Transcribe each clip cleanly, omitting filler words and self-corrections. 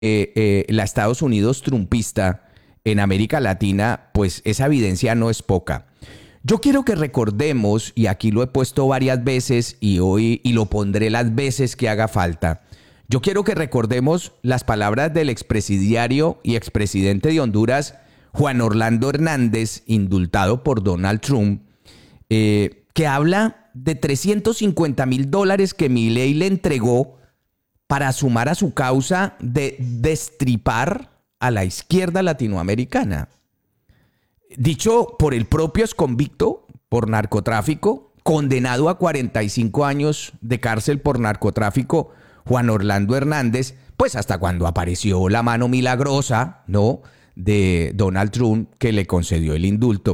la Estados Unidos trumpista en América Latina, pues esa evidencia no es poca. Yo quiero que recordemos, y aquí lo he puesto varias veces y hoy y lo pondré las veces que haga falta. Yo quiero que recordemos las palabras del expresidiario y expresidente de Honduras, Juan Orlando Hernández, indultado por Donald Trump, que habla de $350,000 que Milei le entregó para sumar a su causa de destripar a la izquierda latinoamericana. Dicho por el propio exconvicto por narcotráfico, condenado a 45 años de cárcel por narcotráfico, Juan Orlando Hernández, pues hasta cuando apareció la mano milagrosa, ¿no?, de Donald Trump, que le concedió el indulto.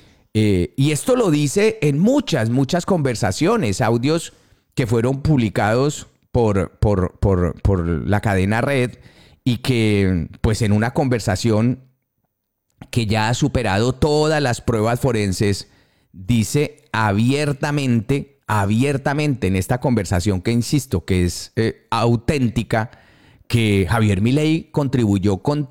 Y esto lo dice en muchas conversaciones, audios que fueron publicados por la cadena Red, y que pues en una conversación que ya ha superado todas las pruebas forenses, dice abiertamente en esta conversación, que insisto que es auténtica, que Javier Milei contribuyó con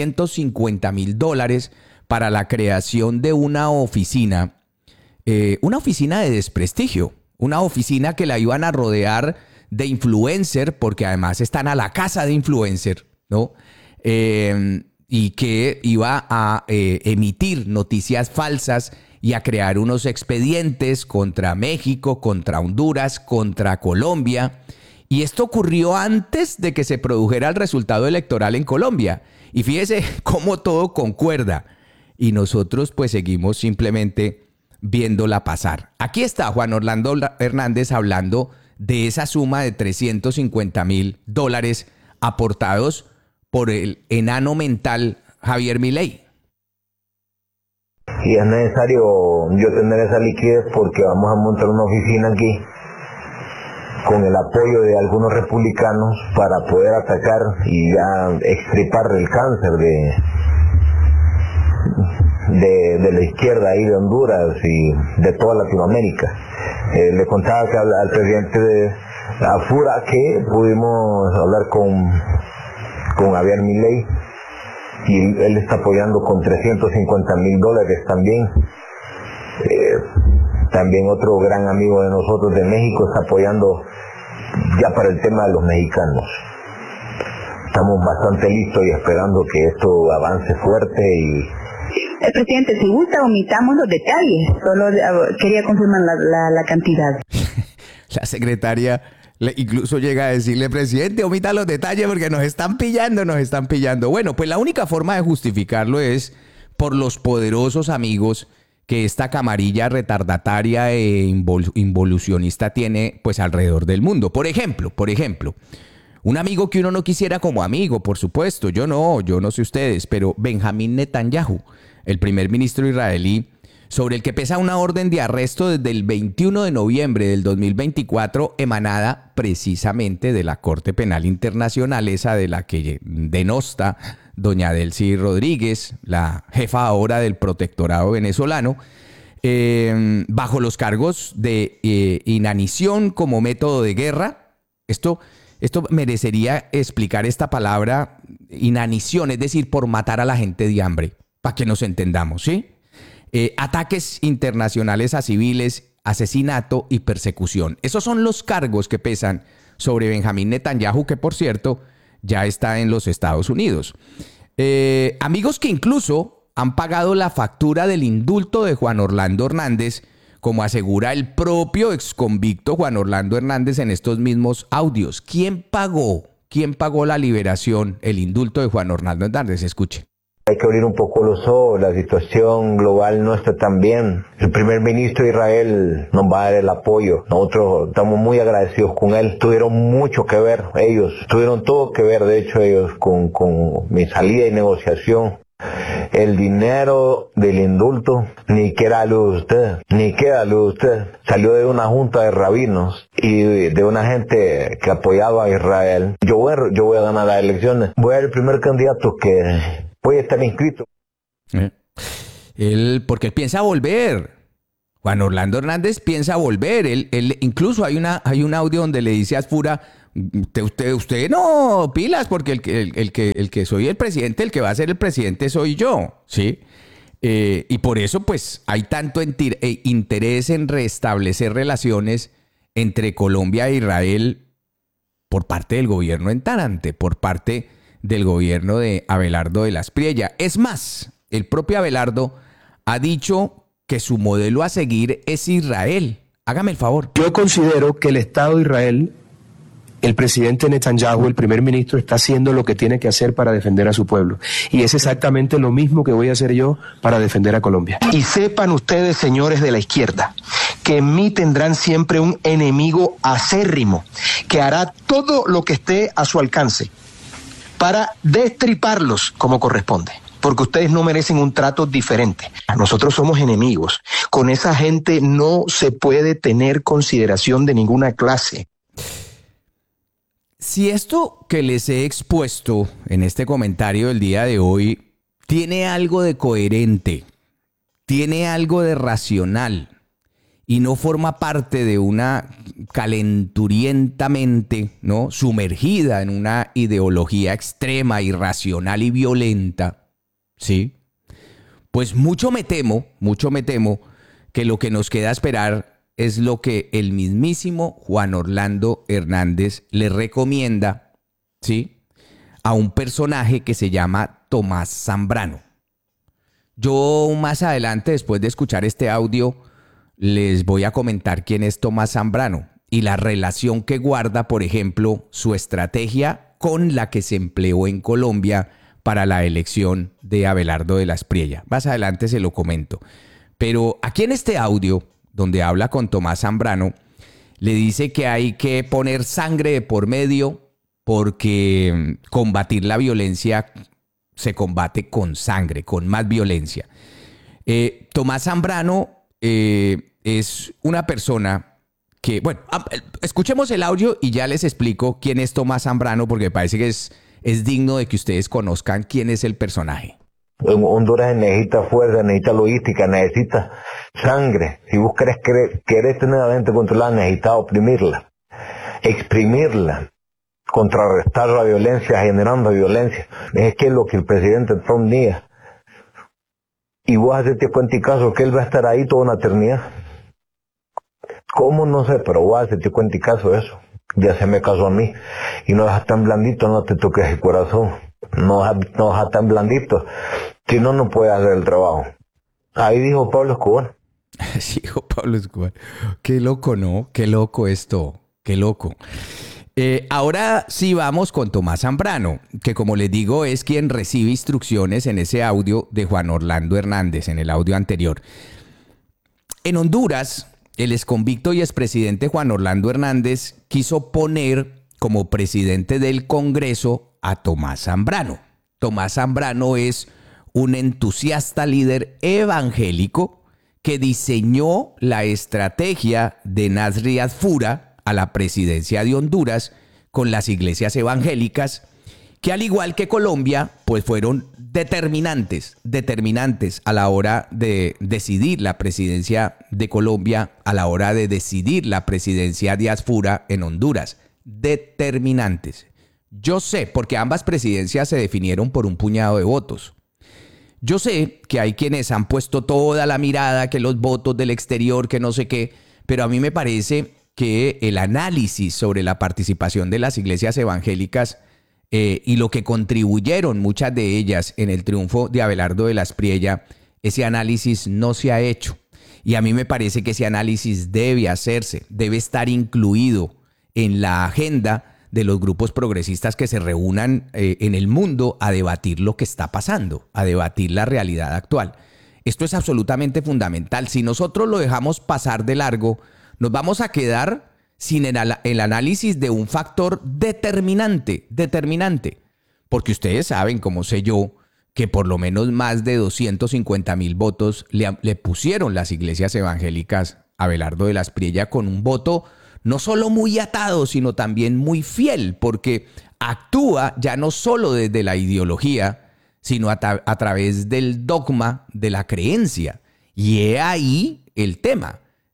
$350,000 para la creación de una oficina de desprestigio, una oficina que la iban a rodear de influencer, porque además están a la casa de influencer, ¿no? Y que iba a emitir noticias falsas y a crear unos expedientes contra México, contra Honduras, contra Colombia. Y esto ocurrió antes de que se produjera el resultado electoral en Colombia. Y fíjese cómo todo concuerda. Y nosotros pues seguimos simplemente viéndola pasar. Aquí está Juan Orlando Hernández hablando de esa suma de $350,000 aportados por el enano mental Javier Milei. Y es necesario yo tener esa liquidez porque vamos a montar una oficina aquí con el apoyo de algunos republicanos para poder atacar y ya extirpar el cáncer de la izquierda ahí de Honduras y de toda Latinoamérica. Le contaba que al presidente de Afura que pudimos hablar con Javier Milei y él está apoyando con $350,000 también. También otro gran amigo de nosotros de México está apoyando ya para el tema de los mexicanos. Estamos bastante listos y esperando que esto avance fuerte y... Presidente, si gusta, omitamos los detalles. Solo quería confirmar la cantidad. La secretaria incluso llega a decirle, presidente, omita los detalles porque nos están pillando. Bueno, pues la única forma de justificarlo es por los poderosos amigos que esta camarilla retardataria e involucionista tiene pues alrededor del mundo. Por ejemplo, un amigo que uno no quisiera como amigo, por supuesto, yo no sé ustedes, pero Benjamín Netanyahu, el primer ministro israelí, sobre el que pesa una orden de arresto desde el 21 de noviembre del 2024, emanada precisamente de la Corte Penal Internacional, esa de la que denosta doña Delcy Rodríguez, la jefa ahora del protectorado venezolano, bajo los cargos de inanición como método de guerra. Esto merecería explicar esta palabra, inanición, es decir, por matar a la gente de hambre, para que nos entendamos, ¿sí? Ataques internacionales a civiles, asesinato y persecución. Esos son los cargos que pesan sobre Benjamín Netanyahu, que por cierto ya está en los Estados Unidos. Amigos que incluso han pagado la factura del indulto de Juan Orlando Hernández, como asegura el propio exconvicto Juan Orlando Hernández en estos mismos audios. ¿Quién pagó la liberación, el indulto de Juan Orlando Hernández? Escuche. Hay que abrir un poco los ojos, la situación global no está tan bien. El primer ministro de Israel nos va a dar el apoyo. Nosotros estamos muy agradecidos con él. Tuvieron mucho que ver, ellos tuvieron todo que ver, de hecho, ellos con mi salida y negociación. El dinero del indulto ni queda luz de usted. Salió de una junta de rabinos y de una gente que apoyaba a Israel. Yo voy a ganar las elecciones. Voy a ser el primer candidato que voy a estar inscrito. Porque él piensa volver. Juan Orlando Hernández piensa volver. Él incluso hay un audio donde le dice a Asfura, Usted no, pilas, porque el que soy el presidente, el que va a ser el presidente soy yo, ¿sí? Y por eso, pues, hay tanto interés en restablecer relaciones entre Colombia e Israel por parte del gobierno entrante, por parte del gobierno de Abelardo de la Espriella. Es más, el propio Abelardo ha dicho que su modelo a seguir es Israel. Hágame el favor. Yo considero que el Estado de Israel, el presidente Netanyahu, el primer ministro, está haciendo lo que tiene que hacer para defender a su pueblo. Y es exactamente lo mismo que voy a hacer yo para defender a Colombia. Y sepan ustedes, señores de la izquierda, que en mí tendrán siempre un enemigo acérrimo, que hará todo lo que esté a su alcance para destriparlos como corresponde. Porque ustedes no merecen un trato diferente. Nosotros somos enemigos. Con esa gente no se puede tener consideración de ninguna clase. Si esto que les he expuesto en este comentario del día de hoy tiene algo de coherente, tiene algo de racional y no forma parte de una calenturienta mente, ¿no?, sumergida en una ideología extrema, irracional y violenta, ¿sí? Pues mucho me temo que lo que nos queda esperar es lo que el mismísimo Juan Orlando Hernández le recomienda, ¿sí?, a un personaje que se llama Tomás Zambrano. Yo más adelante, después de escuchar este audio, les voy a comentar quién es Tomás Zambrano y la relación que guarda, por ejemplo, su estrategia con la que se empleó en Colombia para la elección de Abelardo de la Espriella. Más adelante se lo comento. Pero aquí en este audio, donde habla con Tomás Zambrano, le dice que hay que poner sangre de por medio porque combatir la violencia se combate con sangre, con más violencia. Tomás Zambrano es una persona que, bueno, escuchemos el audio y ya les explico quién es Tomás Zambrano, porque me parece que es digno de que ustedes conozcan quién es el personaje. Honduras necesita fuerza, necesita logística, necesita sangre. Si vos querés tener a la gente controlada, necesitas oprimirla, exprimirla, contrarrestar la violencia, generando violencia. Es que es lo que el presidente Trump niega. Y vos hacete cuenta y caso que él va a estar ahí toda una eternidad. ¿Cómo? No sé, pero vos hacete cuenta y caso de eso. Ya se me casó a mí. Y no dejas tan blandito, no te toques el corazón. No dejas tan blandito. Si no, no puedes hacer el trabajo. Ahí dijo Pablo Escobar. Sí, dijo Pablo Escobar. Qué loco, ¿no? Qué loco esto. Qué loco. Ahora sí vamos con Tomás Zambrano, que como les digo es quien recibe instrucciones en ese audio de Juan Orlando Hernández, en el audio anterior. En Honduras, el exconvicto y expresidente Juan Orlando Hernández quiso poner como presidente del Congreso a Tomás Zambrano. Tomás Zambrano es un entusiasta líder evangélico que diseñó la estrategia de Nasri Adfura a la presidencia de Honduras con las iglesias evangélicas, que al igual que Colombia, pues fueron determinantes a la hora de decidir la presidencia de Colombia, a la hora de decidir la presidencia de Adfura en Honduras. Determinantes. Yo sé, porque ambas presidencias se definieron por un puñado de votos. Yo sé que hay quienes han puesto toda la mirada, que los votos del exterior, que no sé qué, pero a mí me parece que el análisis sobre la participación de las iglesias evangélicas y lo que contribuyeron muchas de ellas en el triunfo de Abelardo de la Espriella, ese análisis no se ha hecho. Y a mí me parece que ese análisis debe hacerse, debe estar incluido en la agenda de los grupos progresistas que se reúnan en el mundo a debatir lo que está pasando, a debatir la realidad actual. Esto es absolutamente fundamental. Si nosotros lo dejamos pasar de largo, nos vamos a quedar sin el análisis de un factor determinante. Porque ustedes saben, como sé yo, que por lo menos más de 250,000 votos le pusieron las iglesias evangélicas a Abelardo de la Espriella, con un voto no solo muy atado, sino también muy fiel, porque actúa ya no solo desde la ideología, sino a través del dogma de la creencia. Y he ahí el tema.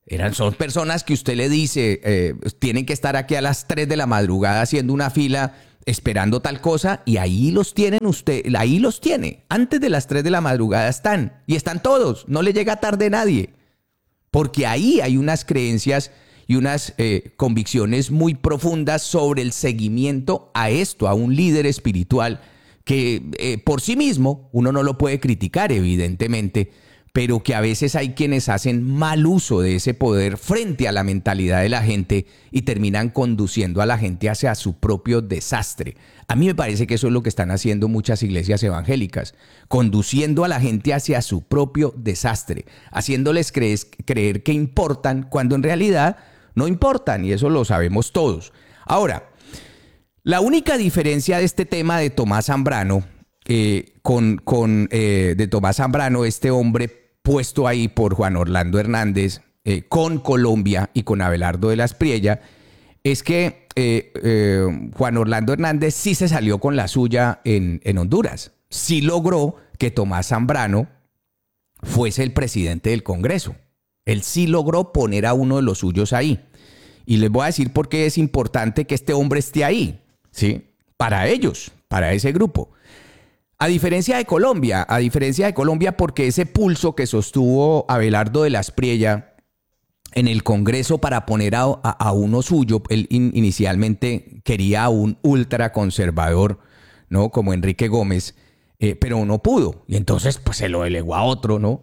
Son personas que usted le dice, tienen que estar aquí a las 3 de la madrugada haciendo una fila esperando tal cosa, y ahí los tienen ahí los tiene. Antes de las 3 de la madrugada están, y están todos, no le llega tarde nadie. Porque ahí hay unas creencias y unas convicciones muy profundas sobre el seguimiento a esto, a un líder espiritual que por sí mismo uno no lo puede criticar, evidentemente, pero que a veces hay quienes hacen mal uso de ese poder frente a la mentalidad de la gente y terminan conduciendo a la gente hacia su propio desastre. A mí me parece que eso es lo que están haciendo muchas iglesias evangélicas, conduciendo a la gente hacia su propio desastre, haciéndoles creer que importan cuando en realidad no importan, y eso lo sabemos todos. Ahora, la única diferencia de este tema de Tomás Zambrano de Tomás Zambrano, este hombre puesto ahí por Juan Orlando Hernández, con Colombia y con Abelardo de la Espriella, es que Juan Orlando Hernández sí se salió con la suya en Honduras. Sí logró que Tomás Zambrano fuese el presidente del Congreso. Él sí logró poner a uno de los suyos ahí. Y les voy a decir por qué es importante que este hombre esté ahí, ¿sí? Para ellos, para ese grupo. A diferencia de Colombia, porque ese pulso que sostuvo Abelardo de la Espriella en el Congreso para poner a uno suyo, él inicialmente quería a un ultraconservador, ¿no? Como Enrique Gómez, pero no pudo. Y entonces pues se lo delegó a otro, ¿no?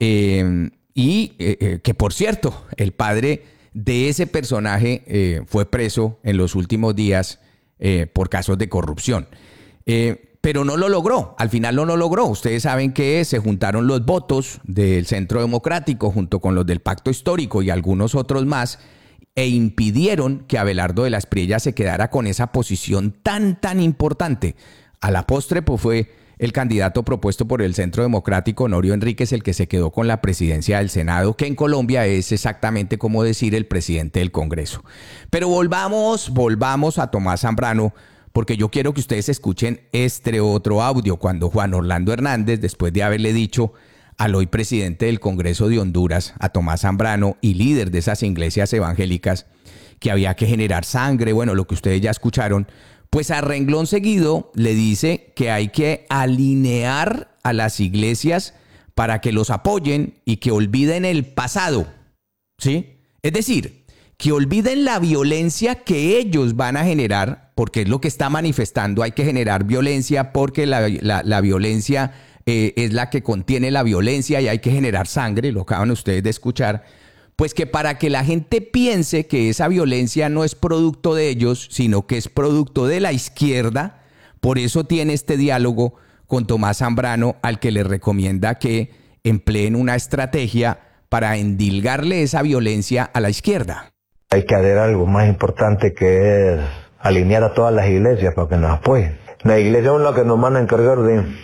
Que por cierto, el padre de ese personaje fue preso en los últimos días por casos de corrupción. Pero no lo logró, al final no lo logró. Ustedes saben que se juntaron los votos del Centro Democrático junto con los del Pacto Histórico y algunos otros más e impidieron que Abelardo de la Espriella se quedara con esa posición tan importante. A la postre pues fue el candidato propuesto por el Centro Democrático, Honorio Enríquez, el que se quedó con la presidencia del Senado, que en Colombia es exactamente como decir el presidente del Congreso. Pero volvamos a Tomás Zambrano, porque yo quiero que ustedes escuchen este otro audio cuando Juan Orlando Hernández, después de haberle dicho al hoy presidente del Congreso de Honduras, a Tomás Zambrano y líder de esas iglesias evangélicas, que había que generar sangre, bueno, lo que ustedes ya escucharon, pues a renglón seguido le dice que hay que alinear a las iglesias para que los apoyen y que olviden el pasado, ¿sí? Es decir, que olviden la violencia que ellos van a generar, porque es lo que está manifestando. Hay que generar violencia porque la violencia es la que contiene la violencia y hay que generar sangre, lo acaban ustedes de escuchar. Pues que para que la gente piense que esa violencia no es producto de ellos, sino que es producto de la izquierda, por eso tiene este diálogo con Tomás Zambrano, al que le recomienda que empleen una estrategia para endilgarle esa violencia a la izquierda. Hay que hacer algo más importante, que es alinear a todas las iglesias para que nos apoyen. Las iglesias son las que nos van a encargar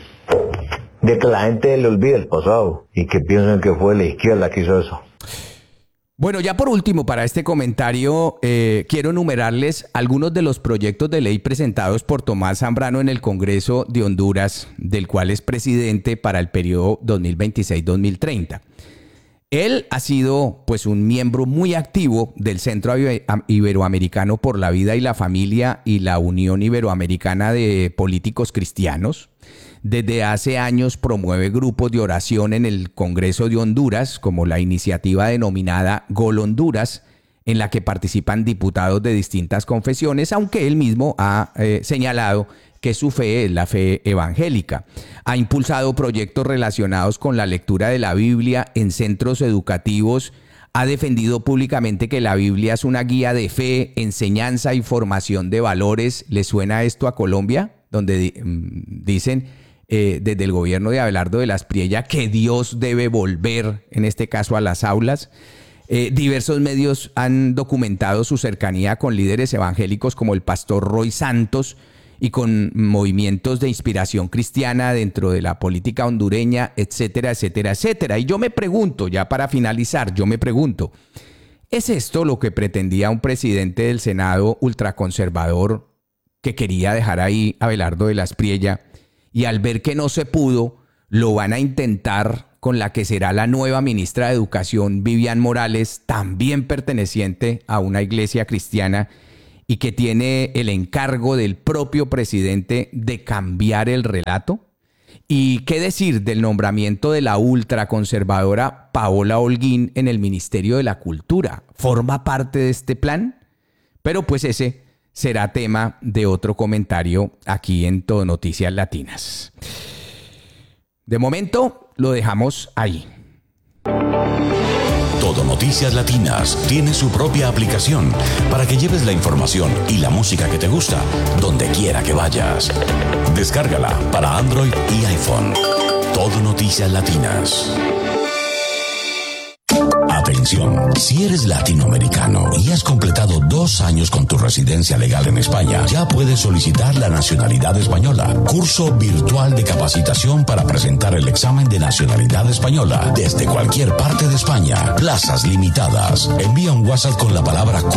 de que la gente le olvide el pasado y que piensen que fue la izquierda que hizo eso. Bueno, ya por último, para este comentario, quiero enumerarles algunos de los proyectos de ley presentados por Tomás Zambrano en el Congreso de Honduras, del cual es presidente para el periodo 2026-2030. Él ha sido pues un miembro muy activo del Centro Iberoamericano por la Vida y la Familia y la Unión Iberoamericana de Políticos Cristianos. Desde hace años promueve grupos de oración en el Congreso de Honduras, como la iniciativa denominada Gol Honduras, en la que participan diputados de distintas confesiones, aunque él mismo ha señalado que su fe es la fe evangélica. Ha impulsado proyectos relacionados con la lectura de la Biblia en centros educativos. Ha defendido públicamente que la Biblia es una guía de fe, enseñanza y formación de valores. ¿Le suena esto a Colombia? Donde dicen desde el gobierno de Abelardo de la Espriella que Dios debe volver, en este caso, a las aulas. Diversos medios han documentado su cercanía con líderes evangélicos como el pastor Roy Santos y con movimientos de inspiración cristiana dentro de la política hondureña, etcétera, etcétera, etcétera. Y yo me pregunto, ya para finalizar, ¿es esto lo que pretendía un presidente del Senado ultraconservador que quería dejar ahí a Abelardo de la Espriella? Y al ver que no se pudo, lo van a intentar con la que será la nueva ministra de Educación, Vivian Morales, también perteneciente a una iglesia cristiana y que tiene el encargo del propio presidente de cambiar el relato? ¿Y qué decir del nombramiento de la ultraconservadora Paola Holguín en el Ministerio de la Cultura? ¿Forma parte de este plan? Pero pues ese será tema de otro comentario aquí en Todo Noticias Latinas. De momento lo dejamos ahí. Todo Noticias Latinas tiene su propia aplicación para que lleves la información y la música que te gusta donde quiera que vayas. Descárgala para Android y iPhone. Todo Noticias Latinas. Atención, si eres latinoamericano y has completado 2 años con tu residencia legal en España, ya puedes solicitar la nacionalidad española. Curso virtual de capacitación para presentar el examen de nacionalidad española desde cualquier parte de España. Plazas limitadas. Envía un WhatsApp con la palabra